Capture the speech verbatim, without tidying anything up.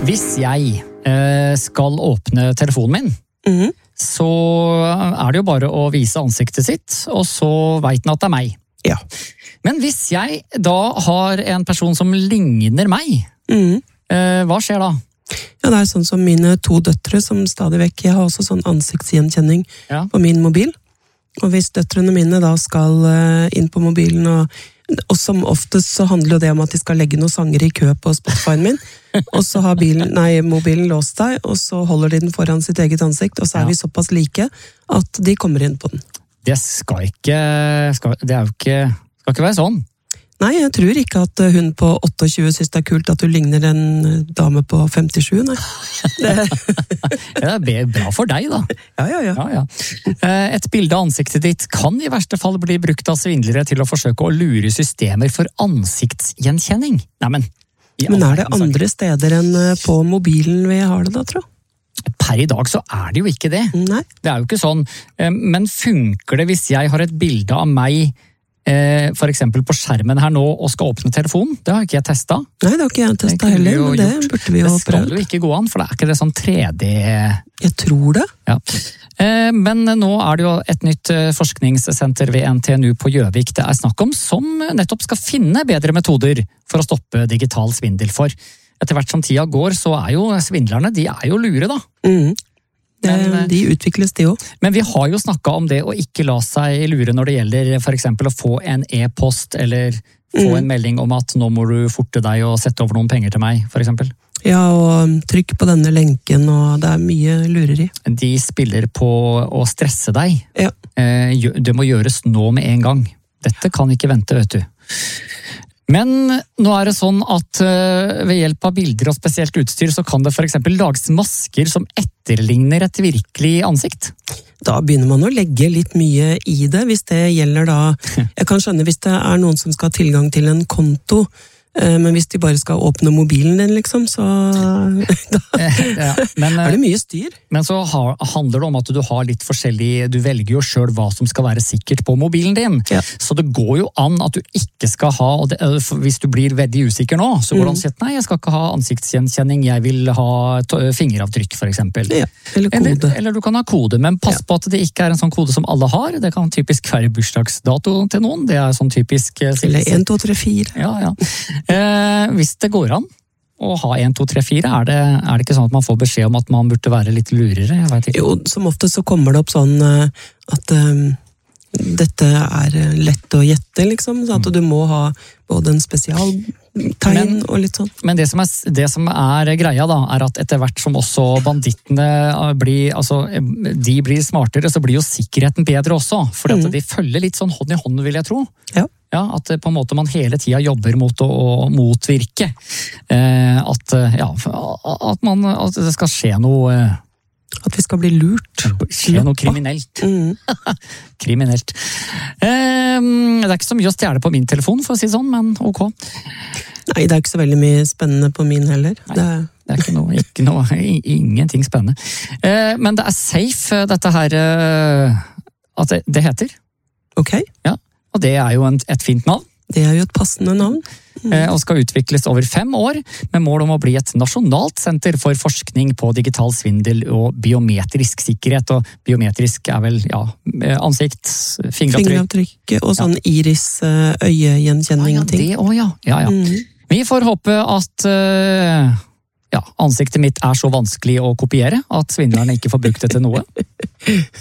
Hvis jeg eh, skal åpne telefonen min, Mhm. så er det jo bare å vise ansiktet sitt, og så vet den at det er meg. Ja. Men hvis jeg da har en person som ligner meg, Mhm. eh, hva skjer da? Ja, det er sånn som mine to døtre som stadig vekk, jeg har også sånn ansiktsgjenkjenning Ja. på min mobil. Og hvis døtrene mine da skal eh, inn på mobilen, og, og som oftest så handler jo det om at de skal legge noen sanger i kø på Spotify-en min, og så har bilen, nei, mobilen låst seg, og så holder de den foran sitt eget ansikt, og så er Ja. vi såpass like at de kommer inn på den. Det skal ikke, skal, det er jo ikke, skal ikke være sånn. Nei, jeg tror ikke at hun på tjueåtte synes det er kult at du ligner en dame på femtisju, nei. Det, Ja, det er bra for deg da. ja, ja, ja. Ja, ja. Eh, Et bilde av ansiktet ditt kan i verste fall bli brukt av svindlere til å forsøke å lure systemer for ansiktsgjenkjenning. Nei, men, i Men all er det verdens sak. andre steder enn eh, på mobilen vi har det da, tro? Per i dag så er det jo ikke det. Nei. Det er jo ikke sånn. Eh, Men funker det hvis jeg har et bilde av meg eh, for eksempel på skjermen her nå og skal åpne telefonen? Det har ikke jeg testet. Nei, det har ikke jeg Det testet kunne vi heller, jo men det gjort. burde vi jo Det skal prøve. jo ikke gå an, for det er ikke det sånn tre D... Jeg tror det. Ja. Eh, Men nå er det jo et nytt eh, forskningssenter ved N T N U på Gjøvik det er snakk om, som nettopp skal finne bedre metoder for å stoppe digital svindel for. Etter hvert som tida går, så er jo svindlerne, de er jo lure da. Mhm. Det, Men, eh, de utvikles de også. Men vi har jo snakket om det å ikke la seg lure når det gjelder for eksempel å få en e-post eller få Mm. en melding om at nå må du forte deg og sette over noen penger til meg, for eksempel. Ja, og um, trykk på denne lenken, og det er mye lureri. De spiller på å stresse deg. Ja. Eh, gjø- Det må gjøres nå med en gang. Dette kan ikke vente, vet du. Men nå er det sånn at eh, ved hjelp av bilder og spesielt utstyr så kan det for eksempel lages masker som etterligner et virkelig ansikt. Da begynner man å legge litt mye i det, hvis det gjelder da... Jeg kan skjønne hvis det er noen som skal ha tilgang til en konto, eh, men hvis de bare skal åpne mobilen din, liksom, så da Ja, men, er det mye styr. men så har, handler det om at du har litt forskjellig, du velger jo selv hva som skal være sikkert på mobilen din. Ja. Så det går jo an at du ikke skal ha, og det, øh, for hvis du blir veldig usikker nå, så går det an å si at nei, jeg skal ikke ha ansiktsgjenkjenning, jeg vil ha to- fingeravtrykk for eksempel. Ja, eller Eller, kode. eller du kan ha kode, men pass Ja. på at det ikke er en sånn kode som alle har. Det kan typisk være bursdagsdato til noen, det er sånn typisk... eh, Eller en, to, tre, fire. Ja, ja. Eh, hvis det går an å ha en, to, tre, fire, er det, er det ikke sånn at man får beskjed om at man burde være litt lurere? Jeg vet ikke. Jo, som ofte så kommer det opp sånn eh, at eh, dette er eh, lett å gjette, liksom, så at du må ha både en spesialtegn Men- og litt sånn. Men det som, er, det som er greia da, er at etter hvert som også bandittene blir, altså, de blir smartere, så blir jo sikkerheten bedre også. For Mm. de følger litt sånn hånd i hånd, vil jeg tro. Ja. Ja, at på en måte man hele tida jobber mot å, å motvirke. Eh, at, ja, at, man, at det skal skje noe, At vi skal bli lurt. skje noe kriminelt. Mm. Kriminelt. Eh, det er ikke så mye å stjele på min telefon, for å si det sånn, men ok. Nei, det er ikke så veldig mye spennende på min heller. Nei. Det er, Det er ikke noe, ikke noe i- ingenting spennende. Eh, men det er safe, dette her, eh, at det, det heter. ok, Og det er jo en, et fint navn, det er jo et passende navn. eh, og skal utvikles over fem år, med mål om å bli et nasjonalt senter for forskning på digital svindel og biometrisk sikkerhet. Og biometrisk er vel, ja, eh, ansikt, fingeravtrykk. Fingeravtrykk og sånn iris, eh, Ah, ja, øyegjenkjenning-ting. det også, ja. Ja, ja. Mm. Vi får håpe at eh, ja, ansiktet mitt er så vanskelig å kopiere at svindlerne ikke får brukt det til noe.